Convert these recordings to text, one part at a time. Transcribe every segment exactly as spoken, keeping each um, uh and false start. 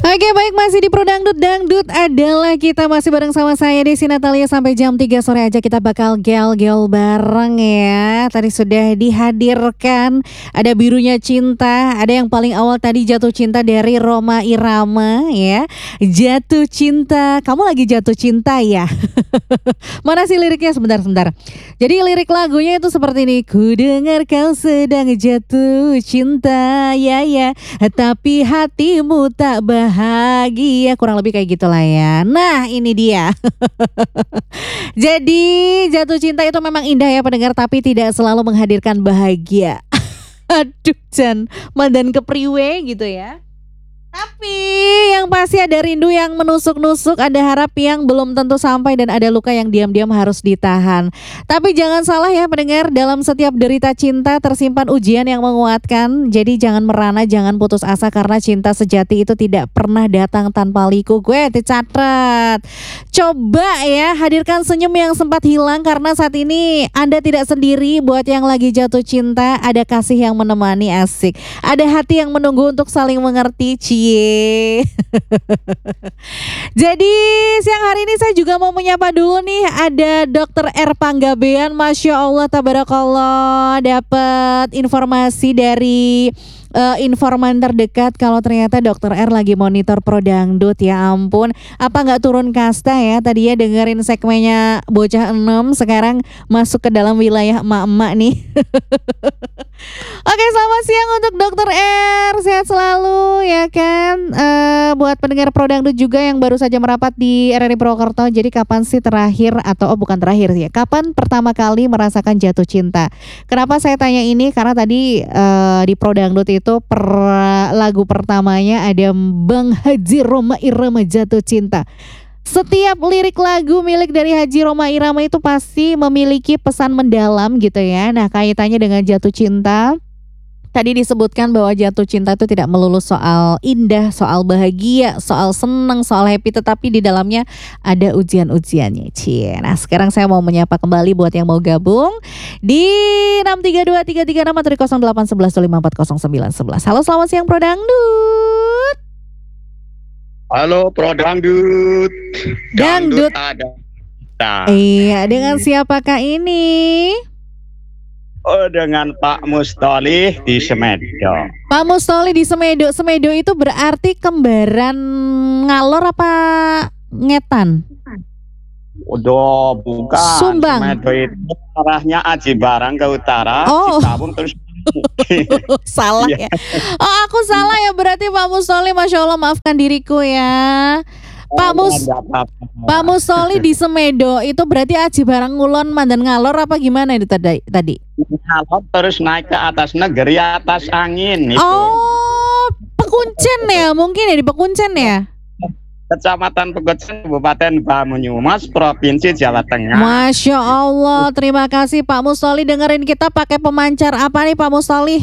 Oke baik, masih di Pro Dangdut. Dangdut adalah kita masih bareng sama saya Desi Natalia sampai jam tiga sore aja kita bakal gel-gel bareng ya. Tadi sudah dihadirkan ada Birunya Cinta, ada yang paling awal tadi Jatuh Cinta dari Rhoma Irama ya. Jatuh Cinta, kamu lagi jatuh cinta ya? Mana sih liriknya, sebentar-sebentar. Jadi lirik lagunya itu seperti ini. Ku dengar kau sedang jatuh cinta ya ya, tapi hatimu tak bahagia, kurang lebih kayak gitulah ya. Nah ini dia. Jadi jatuh cinta itu memang indah ya pendengar, tapi tidak selalu menghadirkan bahagia. Aduh Jan, mandan kepriwe gitu ya. Tapi yang pasti ada rindu yang menusuk-nusuk, ada harap yang belum tentu sampai, dan ada luka yang diam-diam harus ditahan. Tapi jangan salah ya pendengar, dalam setiap derita cinta tersimpan ujian yang menguatkan. Jadi jangan merana, jangan putus asa, karena cinta sejati itu tidak pernah datang tanpa liku. Gue dicatat. Coba ya hadirkan senyum yang sempat hilang, karena saat ini Anda tidak sendiri. Buat yang lagi jatuh cinta, ada kasih yang menemani, asik. Ada hati yang menunggu untuk saling mengerti, cie. Jadi siang hari ini saya juga mau menyapa dulu nih, ada Dokter R Panggabean. Masya Allah tabarakallah, dapat informasi dari uh, informan terdekat kalau ternyata Dokter R lagi monitor Pro Dangdut. Ya ampun, apa gak turun kasta ya, tadi ya dengerin segmennya bocah enam, sekarang masuk ke dalam wilayah emak-emak nih. Oke, selamat siang untuk Dokter R, sehat selalu ya kan. uh, Buat pendengar Pro Dangdut juga yang baru saja merapat di R R I Purwokerto, jadi kapan sih terakhir, atau oh bukan terakhir ya, kapan pertama kali merasakan jatuh cinta? Kenapa saya tanya ini? Karena tadi uh, di Pro Dangdut itu per lagu pertamanya ada Bang Haji Rhoma Irama, Jatuh Cinta. Setiap lirik lagu milik dari Haji Rhoma Irama itu pasti memiliki pesan mendalam gitu ya. Nah kaitannya dengan jatuh cinta, tadi disebutkan bahwa jatuh cinta itu tidak melulu soal indah, soal bahagia, soal senang, soal happy, tetapi di dalamnya ada ujian-ujiannya. Cie. Nah sekarang saya mau menyapa kembali buat yang mau gabung di enam tiga dua tiga tiga enam atau di nol delapan satu satu lima empat nol sembilan satu satu. Halo, selamat siang Pro Dangdut. Halo Pro Dangdut. Dangdut, Dangdut ada. Nah. Iya, dengan siapakah ini? Oh, dengan Pak Mustolih di Semedo. Pak Mustolih di Semedo. Semedo itu berarti kembaran Ngalor apa Ngetan? Udah bukan. Sumbang. Semedo itu arahnya Aji Barang ke utara, oh. Citabung terus. Salah ya. Oh aku salah ya berarti Pak Mustolih. Masya Allah, maafkan diriku ya. Pak Mus Pak Mustolih di Semedo itu berarti Aji Barang Ngulon Mandan Ngalor apa gimana itu tadi? Tadi Ngalor terus naik ke atas negeri, atas angin itu. Oh, Pekuncen ya, mungkin ya di Pekuncen ya. Kecamatan Pekuncen, Kabupaten Banyumas, Provinsi Jawa Tengah. Masya Allah, terima kasih Pak Mustolih. Dengerin kita pakai pemancar apa nih Pak Mustolih?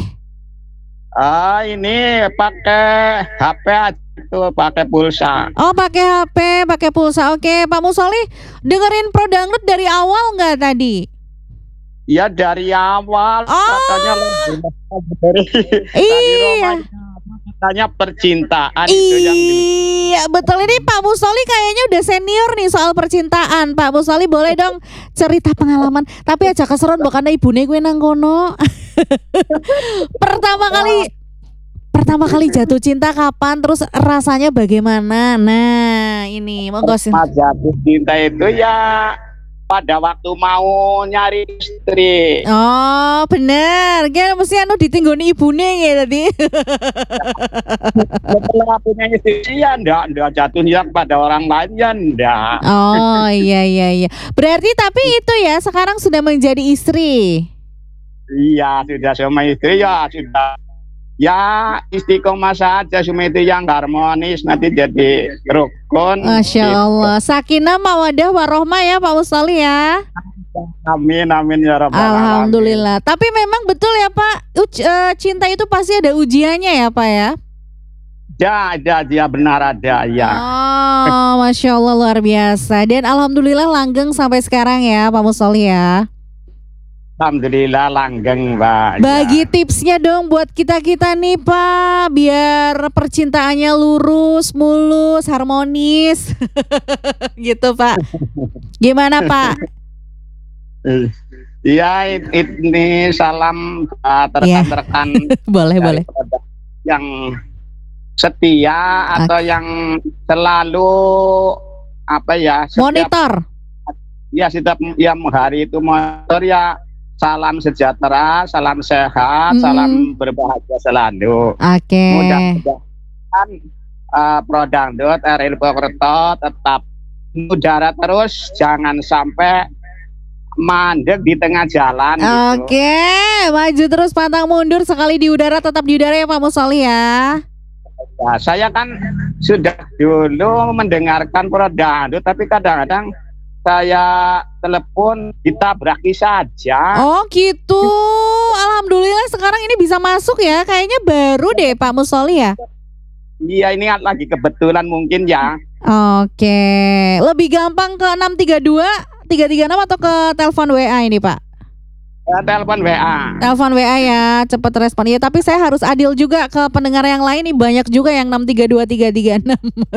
Ah ini pakai H P aja, itu pakai pulsa. Oh pakai H P, pakai pulsa. Oke Pak Mustolih, dengerin Pro Dangdut dari awal nggak tadi? Ya dari awal. Oh. Katanya dari iya. Katanya percintaan. Iya itu yang di... betul. Ini Pak Mustolih kayaknya udah senior nih soal percintaan. Pak Mustolih boleh dong cerita pengalaman, tapi aja keseron bukan ibune gue nang kono. Pertama kali Pertama kali jatuh cinta kapan? Terus rasanya bagaimana? Nah ini monggo sih. Jatuh cinta itu ya pada waktu mau nyari istri. Oh bener, kan mesti anu ditinggoni ibune ya tadi. Setelah punya istri ya ndak, ndak jatuh ya pada orang lain ya ndak. Oh iya iya iya. Berarti tapi itu ya sekarang sudah menjadi istri. Iya sudah sama istri ya sudah. Ya istiqomah saja, cuma itu yang harmonis, nanti jadi rukun. Masya Allah, sakinah mawadah warohmah ya Pak Mustolih ya. Amin amin ya rabbal alamin. Alhamdulillah. Tapi memang betul ya Pak, uj, uh, cinta itu pasti ada ujiannya ya Pak ya. Ya ada, dia benar ada ya. Oh Masya Allah luar biasa. Dan alhamdulillah langgeng sampai sekarang ya Pak Mustolih ya. Alhamdulillah langgeng, Mbak. Bagi Ya. tipsnya dong buat kita-kita nih Pak, biar percintaannya lurus, mulus, harmonis. Gitu Pak. Gimana Pak? Iya, it- it- ini salam uh, Iya. rekan-rekan Boleh, dari boleh. produk yang setia atau yang selalu apa ya, setiap Monitor. ya setiap ya hari itu motor ya, salam sejahtera, salam sehat, Mm-mm. salam berbahagia selalu. Oke. Mudah-mudahan uh, Prodangdut R I Purwokerto tetap mudara terus, jangan sampai mandek di tengah jalan. Oke, gitu. maju terus pantang mundur, sekali di udara tetap di udara ya Pak Musoli ya. Nah, saya kan sudah dulu mendengarkan Prodangdut, tapi kadang-kadang saya telepon ditabraki saja. Oh gitu. Alhamdulillah sekarang ini bisa masuk ya. Kayaknya baru deh Pak Musoli ya. Iya, ini lagi kebetulan mungkin ya. Oke, lebih gampang ke enam tiga dua tiga tiga enam atau ke telepon W A ini Pak? Eh, telepon W A. Telepon W A ya, cepat respon. Ya, tapi saya harus adil juga ke pendengar yang lain nih, banyak juga yang enam tiga dua tiga tiga enam.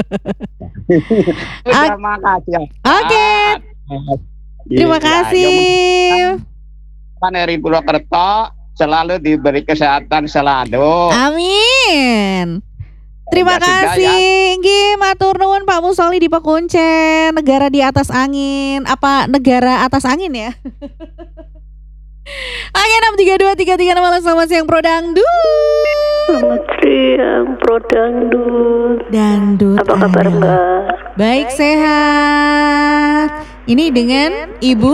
Sudah, makasih. Oke. Terima Iya, kasih. Pak R I Purwokerto selalu diberi kesehatan selalu. Amin. Terima Ya sudah, kasih. Nggih, matur nuwun Pak Musoli di Pekuncen, negara di atas angin. Apa negara atas angin ya? Oke, enam tiga dua tiga tiga enam. Selamat siang Prodangdut. Selamat siang, Prodangdut. Dangdut. Apa kabar adalah- Mbak? Baik, sehat. Ini dengan Ibu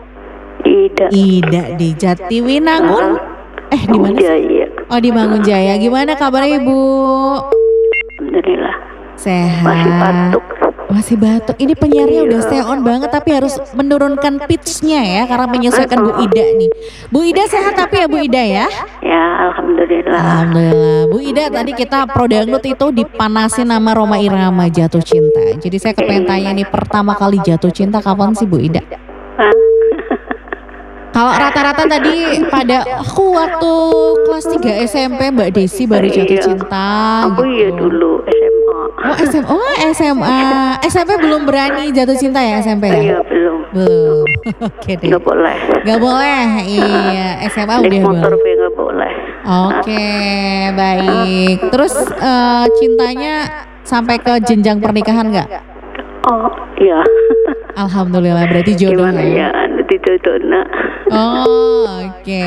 Ida. Ida di Jatiwinangun. Eh, di mana sih? Jaya. Oh, di Mangunjaya. Gimana kabarnya Ibu? Alhamdulillah. Sehat. Masih batuk. Masih batuk. Ini penyiarnya udah stay on banget, tapi harus menurunkan pitch-nya ya, karena menyesuaikan Bu Ida nih. Bu Ida sehat tapi ya Bu Ida ya? Ya, alhamdulillah. Alhamdulillah. Bu Ida, tadi kita Prodangdut itu dipanasin nama Roma Irama jatuh cinta. Jadi saya kepengen tanya nih, pertama kali jatuh cinta kapan sih Bu Ida? Hah? Kalau rata-rata tadi pada aku waktu kelas tiga S M P Mbak Desi baru jatuh Iya. cinta Aku gitu. iya dulu S M A. Oh S M A, oh S M A, S M P belum berani jatuh cinta ya S M P ya? Iya, belum. Belum. Oke deh. Nggak boleh. Gak boleh, iya S M A Naik udah motor boleh. be nggak boleh. Oke, baik. Terus eh, cintanya sampai ke jenjang pernikahan nggak? Oh, iya. Alhamdulillah, berarti jodoh Gimana ya. ya? Nanti jodoh nak. Oh, oke.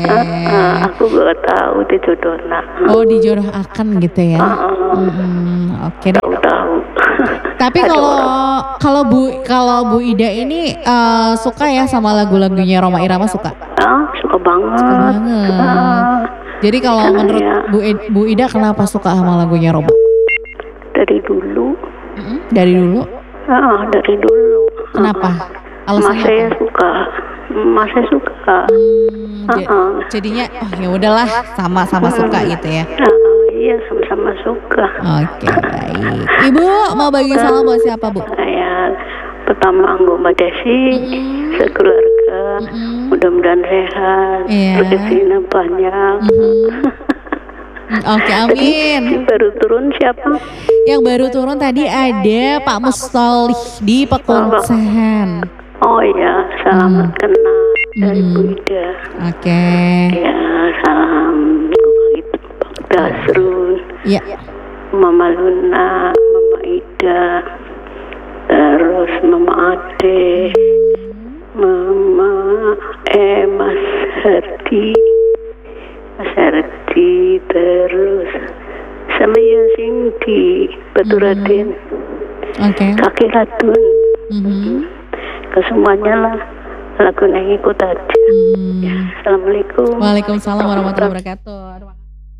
Ah, aku nggak tahu di jodoh nak. Oh, dijodoh akan gitu ya. Ah, Mm-mm, oke deh. tahu-tahu. Tapi Ada kalau orang. kalau Bu kalau Bu Ida ini eh, suka ya sama lagu-lagunya Roma Irama, suka? Ah, suka banget. Suka banget. Ah, Jadi kalau Karena menurut ya- Bu, I- Bu Ida kenapa suka sama lagunya Roma? dari dulu. Mm-mm, Dari dulu. Ah, dari dulu. Kenapa? Mas Alasannya saya apa? suka. Mas saya suka. Hmm, ja- Ah, ah. jadinya oh ya udahlah sama-sama suka gitu ya. Ah, iya, sama-sama suka. Oke, baik. Ibu mau bagi salam buat siapa, Bu? Saya pertama Anggo Mbak Desi, Mm-mm. sekeluarga, Mm-mm. mudah-mudahan sehat, Iya. rezekinya banyak. Mhm. Oke, amin. Ini baru turun siapa? Yang baru turun tadi ada Pak Musoli di Pekuncen. Oh iya, salam Hmm. kenal dari Hmm. Bu Ida. Oke. Ya, salam itu Pak Dasrun, Ya. Mama Luna, Mama Ida, terus Mama Ade, Mama eh Mas Herdi, Mas Herdi, terus sama yang sing di Baturaden, Oke. Kaki Latun, Mhm. ke semuanya lah lagu yang ikut aja. Hmm. Assalamualaikum. Waalaikumsalam warahmatullahi wabarakatuh. Aduh,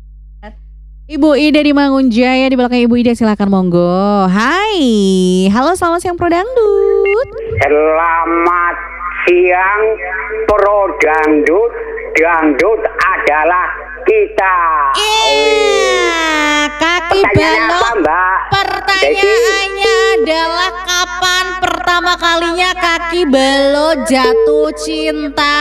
Ibu Ida di Mangunjaya, di belakang Ibu Ida, silakan monggo. Hai, halo selamat siang Prodangdut. Selamat siang, Prodangdut. Dangdut adalah kita. Iya, kaki Pertanyaannya apa, balok. Mbak? Pertanyaannya adalah kapan pertama kalinya Kaki Balok jatuh cinta?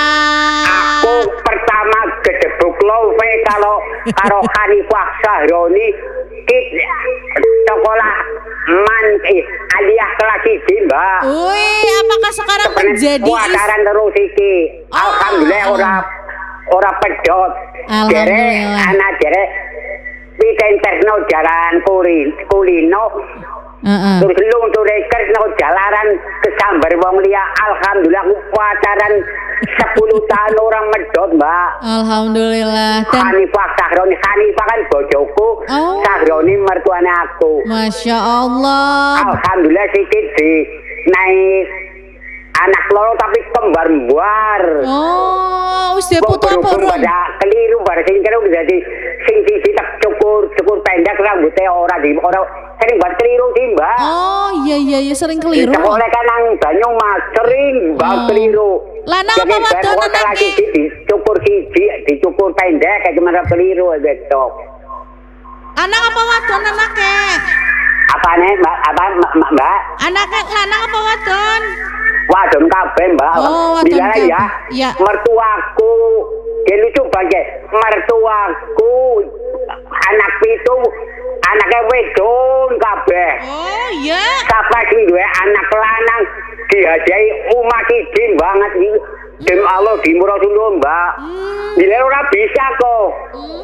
Aku pertama gedebuk love kalau karo Hanifah Sahroni kit sekolah man eh, alias kelas siji, Mbak. Wih, apakah sekarang menjadi Wadaran terus iki. Oh. Alhamdulillah ora ora pedot. Alhamdulillah. Jere anak jere piten terno jalan kulin kulino. Heeh. Terus luntur kerno jalaran kesambar wong liya. Alhamdulillah wadaran sepuluh tahun orang medot, Mbak. Alhamdulillah. Dan Hanifah Sahroni, Hanifah kan bojoku, Oh. Sahroni mertuane aku. Masya Allah. Alhamdulillah sikit di naik anak loro tapi kembar mbar. Oh, wis dia Wong putu apa berhubung urung? pada keliru bar sing kira jadi sing sisi tak cukur cukur pendek rambutnya ora di ora sering buat keliru sih, Mbak. Oh, iya iya iya sering keliru. Oleh kan nang banyu mas sering Mbak Oh. keliru. Lanang Jadi, apa wadon ben, kota lagi anake? di- dicukur siji, dicukur pendek kayak gimana keliru betok. Anak apa wadon anake? Apa nih, Mbak? Apa Mbak? Mbak? Anake lanang apa wadon? Wadon kabeh, Mbak. Oh, wadon Bila kabeh. ya. Iya. Mertuaku, dia lucu banget. Mertuaku anak itu anaknya wedon kabeh. Oh, iya. Siapa sing duwe anak lanang dihadiahi umat izin banget iki. Dem Allah di Rasulullah, Mbak. Hmm. Bila ora bisa kok. Hmm.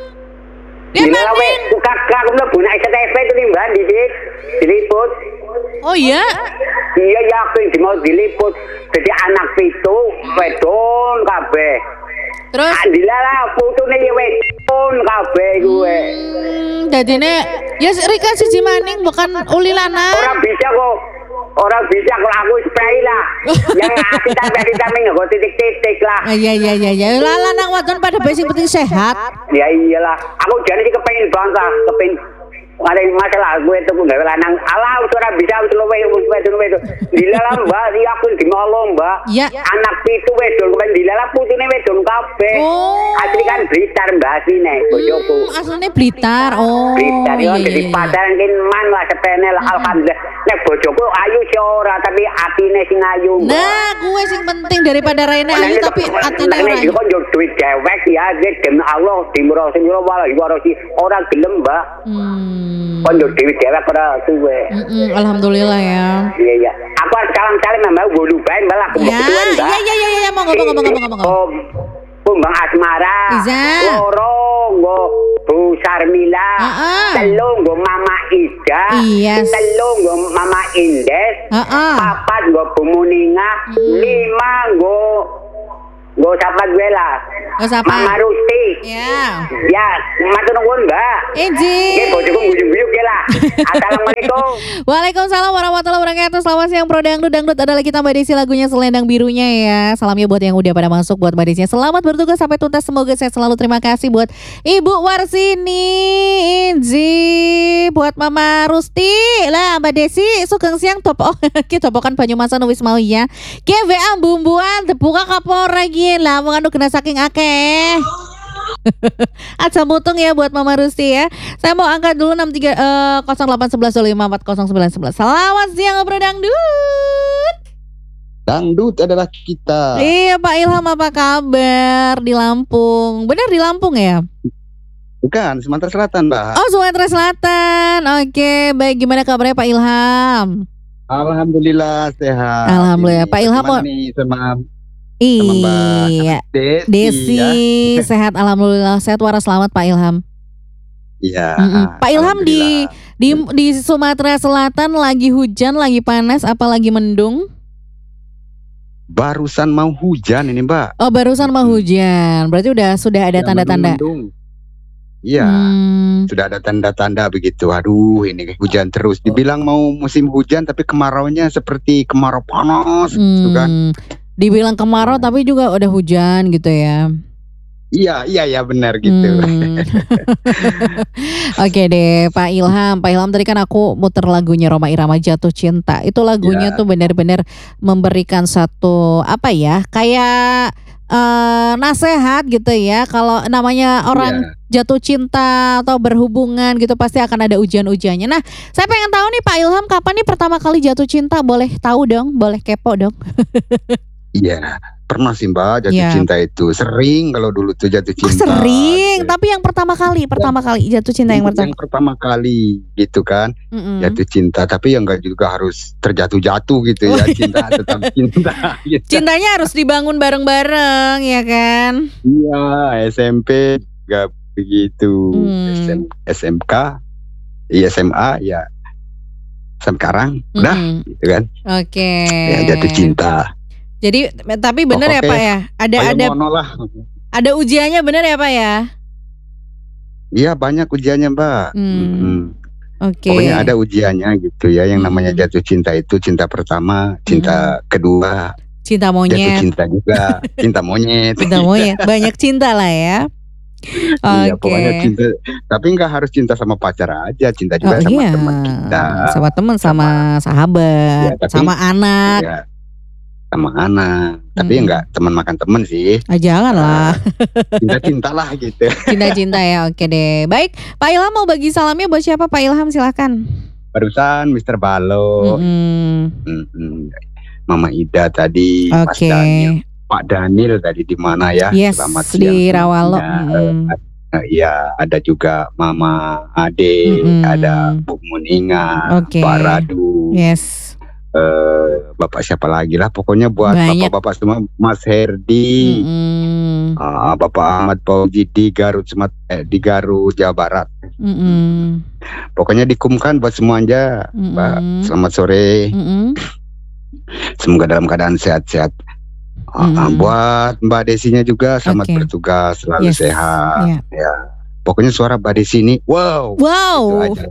Dia Bila we maning. kakak mlebu nek S T V itu nih, Mbak, di diliput. Oh iya. Iya yakin di mau diliput. Jadi anak itu wedon kabeh. Terus Andila lah putune ya wedon kabeh gue. hmm, dadine ya Rika siji maning bukan uli lanang. Orang bisa kok. Orang bisa kalau aku spray lah. Yang asli tambah vitamin nggak titik-titik lah. Ah, iya iya iya iya. Lah lanang wadon pada basic penting sehat. Ya iyalah. Aku jadi sih kepengen banget lah. Kepengen ada masalah gue itu nggak lanang. Alah suara bisa itu loh itu itu. Dilalah Mbak, iya aku di Molo Mbak. Ya. Anak itu wedon kepengen dilalah putune wedon kabeh. Oh. Asli kan Blitar Mbak sini bojoku. Hmm, aslinya Blitar. Oh. Blitar iya yo iya jadi iya. pacaran kin man lah sepene lah alhamdulillah. Nek bojoku ayu sih ora tapi atine sing ayu. Mbak. Nah, gue sing penting daripada Raina ayu tapi atine ora. Nek kon yo duit dewek ya nek dem Allah dimro sing ora wae ora si ora gelem, Mbak. Hmm. Kon yo duit dewek ora suwe. Mm-mm, alhamdulillah ya. Iya iya. Aku salam-salam Mbak bolu bae malah aku Ya, kebetulan, Mbak. iya iya iya iya monggo monggo monggo monggo monggo. Oh, Kumbang Asmara. Iza. Loro nggo Bu Sarmila. Heeh. Telu nggo Mama Ida. Yes. Telu nggo Mama Indes. Heeh. Papat nggo Bu Muninga. Lima nggo nggo siapa gue lah. Nggo siapa? Mama Rusti. Ya. Ya, matur nuwun, Mbak. Izin. Nggih bojoku guyub-guyub ya lah. Assalamualaikum. Waalaikumsalam warahmatullahi wabarakatuh. Selamat siang Pro Dangdut. Dangdut adalah kita Mbak Desi lagunya Selendang Birunya ya. Salamnya buat yang udah pada masuk, buat Mbak Desi. Selamat bertugas sampai tuntas. Semoga sehat selalu. Terima kasih buat Ibu Warsini Inzi, buat Mama Rusti. Lah Mbak Desi sugeng siang topo. Kita topokan Banyumasan wis mau ya. G W A bumbuan tebuka kapor lagi lah mengandung kena saking akeh. Aja mutung ya buat Mama Rusti ya. Saya mau angkat dulu enam tiga eh nol delapan satu satu lima empat nol sembilan satu satu. Selamat siang Bro Dangdut. Dangdut adalah kita. Iya Pak Ilham, apa kabar di Lampung? Benar di Lampung ya? Bukan, Sumatera Selatan, Mbak. Oh Sumatera Selatan. Oke, baik, gimana kabarnya Pak Ilham? Alhamdulillah sehat. Alhamdulillah. Ini Pak Ilham mau- nih sama sama Mbak Iya. Desi. Desi Ya. sehat, alhamdulillah sehat waras selamat Pak Ilham. Iya. Mm-mm. Pak Ilham di Alhamdulillah. di di Sumatera Selatan lagi hujan, lagi panas, apa lagi mendung? Barusan mau hujan ini, Mbak. Oh barusan mau hujan, berarti udah sudah ada Ya, tanda-tanda. mendung-mendung. Iya. Hmm. Sudah ada tanda-tanda begitu. Aduh, ini hujan terus. Dibilang mau musim hujan tapi kemaraunya seperti kemarau panas gitu kan. Hmm. Dibilang kemarau tapi juga udah hujan gitu ya. Iya, iya, iya benar gitu. Hmm. Oke deh Pak Ilham. Pak Ilham tadi kan aku muter lagunya Rhoma Irama Jatuh Cinta. Itu lagunya Ya. tuh benar-benar memberikan satu apa ya, kayak eh, nasehat gitu ya. Kalau namanya orang jatuh cinta atau berhubungan gitu pasti akan ada ujian-ujiannya. Nah, saya pengen tahu nih Pak Ilham, kapan nih pertama kali jatuh cinta? Boleh tahu dong, boleh kepo dong. Iya, pernah sih Mbak jatuh Iya. cinta itu. Sering kalau dulu tuh jatuh Oh, cinta. sering, Gitu. tapi yang pertama kali, pertama kali jatuh cinta yang pertama. Yang pertama kali gitu kan. Mm-mm. Jatuh cinta, tapi yang enggak juga harus terjatuh-jatuh gitu Oh, ya. iya. Cinta tetap cinta gitu. Cintanya harus dibangun bareng-bareng ya kan? Iya, S M P juga begitu. Hmm. S M S M K, iya S M A ya. Sekarang udah Mm-mm. gitu kan. Oke. Ya jatuh cinta. Jadi tapi bener ya Oke. Pak ya? Ada Ayo ada mono lah. ada ujiannya bener ya Pak ya? Iya banyak ujiannya Mbak. Hmm. Mm-mm. Oke. Pokoknya ada ujiannya gitu ya. Yang namanya Mm-mm. jatuh cinta itu cinta pertama, cinta kedua, Cinta jatuh monyet, cinta juga, cinta monyet. cinta monyet, banyak cinta lah ya. Iya Oke. pokoknya cinta. Tapi nggak harus cinta sama pacar aja, cinta Oh juga sama iya, teman kita. sama teman, sama sahabat, Ya, tapi- sama anak. Ya, sama anak. Tapi Mm-mm. nggak teman makan teman sih. Ah, jangan lah, Cinta-cinta lah gitu. cinta-cinta ya. Oke deh. Baik, Pak Ilham mau bagi salamnya buat siapa Pak Ilham? Silakan. Barusan Mister Balo, Mm-mm. mm-mm. Mama Ida tadi, Mas Oke. Daniel, Pak Daniel tadi di mana ya? Yes, Selamat di siang Rawalo. semuanya. Mm-mm. Eh, Iya, ada juga Mama Ade, Mm-mm. ada Bu Muninga, Oke. Pak Radu, Yes. eh, Bapak siapa lagi lah. Pokoknya buat Banyak. bapak-bapak semua, Mas Herdi, Mm-mm. ah, Bapak Ahmad Fauzi di Garut, Sumat- eh, di Garut, Jawa Barat. Mm-mm. Pokoknya dikumkan buat semuanya, Mbak. Mm-mm. Selamat sore. Mm-mm. Semoga dalam keadaan sehat-sehat. Ah, ah, Mm. buat Mbak Desinya juga selamat Oke. bertugas, selalu Yes. sehat. Iya. Ya. Pokoknya suara Mbak Desi ini, wow. Wow. Itu aja.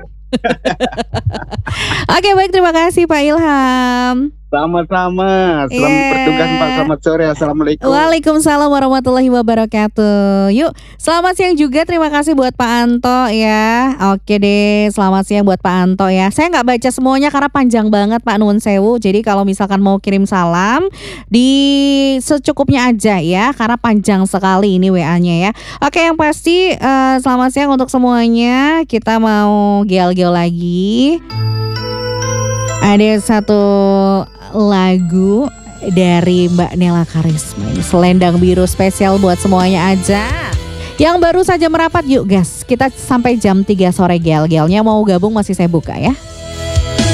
Oke, baik, terima kasih Pak Ilham. Sama-sama. Selamat Yeah. bertugas Mbak. Selamat sore. Assalamualaikum. Waalaikumsalam warahmatullahi wabarakatuh. Yuk, selamat siang juga. Terima kasih buat Pak Anto ya. Oke deh, selamat siang buat Pak Anto ya. Saya nggak baca semuanya karena panjang banget Pak Nuwun Sewu. Jadi kalau misalkan mau kirim salam di secukupnya aja ya, karena panjang sekali ini W A-nya ya. Oke, yang pasti eh, selamat siang untuk semuanya. Kita mau gel-gel lagi. Ada satu lagu dari Mbak Nela Karisma ini, Selendang Biru, spesial buat semuanya aja yang baru saja merapat. Yuk gas, kita sampai jam tiga sore gel-gelnya. Mau gabung masih saya buka ya.